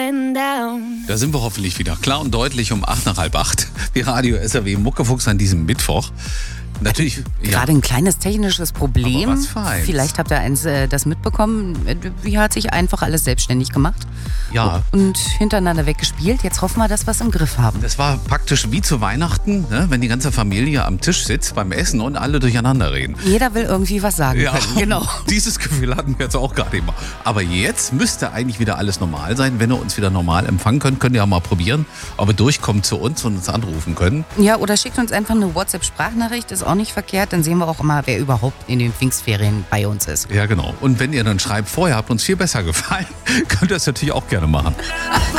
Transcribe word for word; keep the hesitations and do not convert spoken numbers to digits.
going down. Da sind wir hoffentlich wieder. Klar und deutlich um acht nach halb acht. Die Radio S R W Muckefuchs an diesem Mittwoch. Natürlich, ja. Gerade ein kleines technisches Problem. Aber was feins. Vielleicht habt ihr eins, äh, das mitbekommen. Wie hat sich einfach alles selbstständig gemacht? Ja. Und hintereinander weggespielt. Jetzt hoffen wir, dass wir es im Griff haben. Das war praktisch wie zu Weihnachten, ne? Wenn die ganze Familie am Tisch sitzt beim Essen und alle durcheinander reden. Jeder will irgendwie was sagen Ja, können. Genau. Dieses Gefühl hatten wir jetzt auch gerade immer. Aber jetzt müsste eigentlich wieder alles normal sein. Wenn ihr uns wieder normal empfangen könnt, könnt ihr ja mal probieren, ob ihr durchkommt zu uns und uns anrufen können. Ja, oder schickt uns einfach eine WhatsApp-Sprachnachricht. Ist auch nicht verkehrt. Dann sehen wir auch immer, wer überhaupt in den Pfingstferien bei uns ist. Ja, genau. Und wenn ihr dann schreibt, vorher habt uns viel besser gefallen, könnt ihr das natürlich auch gerne machen.